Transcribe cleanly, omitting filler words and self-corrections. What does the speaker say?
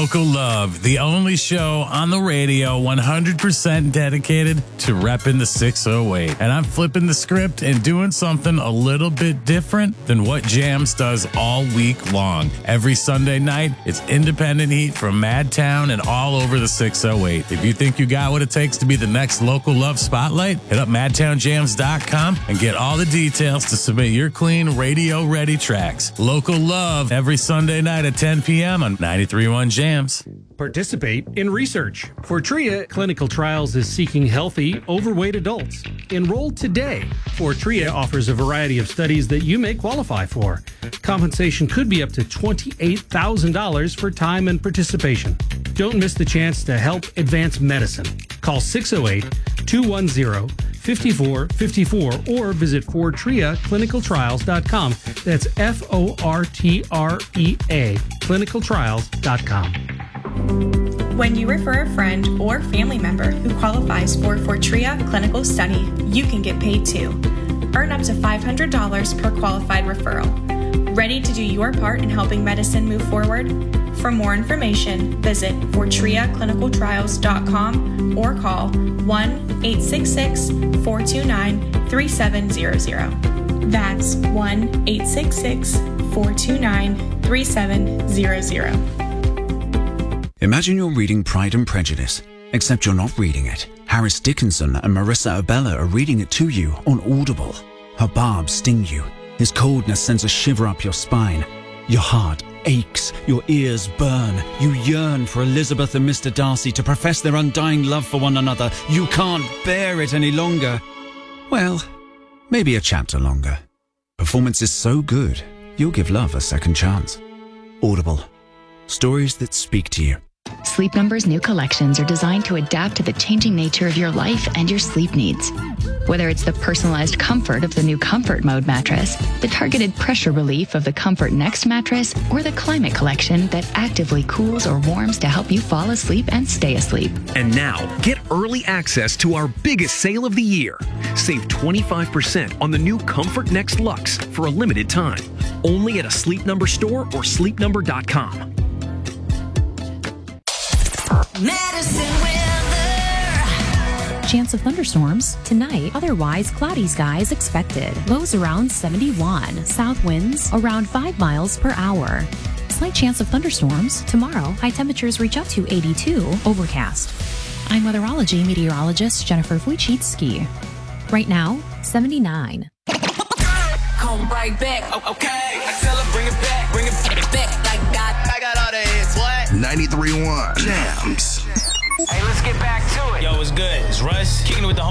Local Love, the only show on the radio 100% dedicated to repping the 608. And I'm flipping the script and doing something a little bit different than what Jams does all week long. Every Sunday night, it's independent heat from Madtown and all over the 608. If you think you got what it takes to be the next Local Love spotlight, hit up MadtownJams.com and get all the details to submit your clean, radio-ready tracks. Local Love, every Sunday night at 10 p.m. on 93.1 Jams. Participate in research. Fortrea Clinical Trials is seeking healthy, overweight adults. Enroll today. Fortrea offers a variety of studies that you may qualify for. Compensation could be up to $28,000 for time and participation. Don't miss the chance to help advance medicine. Call 608-210-5454 or visit FortreaClinicalTrials.com. That's FORTREA clinicaltrials.com. When you refer a friend or family member who qualifies for Fortrea Clinical Study, you can get paid too. Earn up to $500 per qualified referral. Ready to do your part in helping medicine move forward? For more information, visit FortreaClinicalTrials.com or call 1-866-429-3700. That's 1-866-429-3700. Imagine you're reading Pride and Prejudice, except you're not reading it. Harris Dickinson and Marissa Abella are reading it to you on Audible. Her barbs sting you. His coldness sends a shiver up your spine. Your heart aches. Your ears burn. You yearn for Elizabeth and Mr. Darcy to profess their undying love for one another. You can't bear it any longer. Well, maybe a chapter longer. Performance is so good, you'll give love a second chance. Audible. Stories that speak to you. Sleep Number's new collections are designed to adapt to the changing nature of your life and your sleep needs. Whether it's the personalized comfort of the new Comfort Mode mattress, the targeted pressure relief of the Comfort Next mattress, or the Climate Collection that actively cools or warms to help you fall asleep and stay asleep. And now, get early access to our biggest sale of the year. Save 25% on the new Comfort Next Luxe for a limited time. Only at a Sleep Number store or sleepnumber.com. Medicine weather. Chance of thunderstorms tonight, otherwise cloudy skies expected. Lows around 71. South winds around 5 miles per hour. Slight chance of thunderstorms tomorrow. High temperatures reach up to 82. Overcast. I'm weatherology meteorologist Jennifer Wojcicki. Right now, 79. Come right back. Okay. I tell her bring it back. Bring it back. I got all the hits. What? 93.1 Jams. Hey, let's get back to it. Yo, what's good? It's Russ kicking it with the